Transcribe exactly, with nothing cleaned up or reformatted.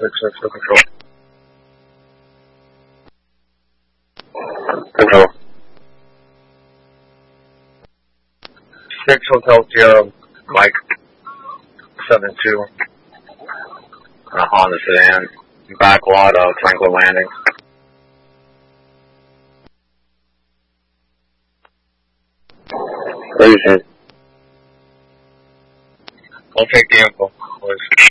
six six for control. Control. six Hotel Sierra, Mike seven two. Uh, Honda sedan, back lot of Franklin Landing. What do you think? I'll take the info, please.